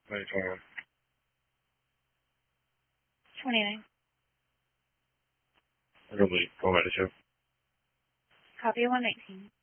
2021. 29. Probably 4 out of 2. Copy 119.